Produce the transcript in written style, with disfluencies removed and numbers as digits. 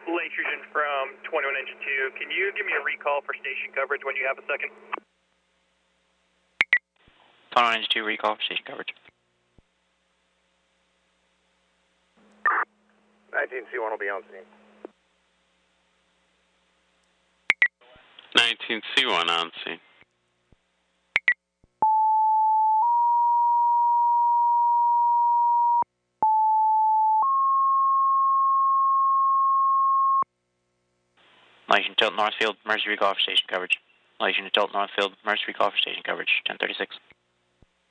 Latrian from 21 Engine 2. Can you give me a recall for station coverage when you have a second? 21 Engine 2, recall for station coverage. 19C1 will be on scene. 19C1 on scene. Light unit tilt Northfield, emergency recall for station coverage. Light unit tilt Northfield, emergency recall for station coverage, 1036.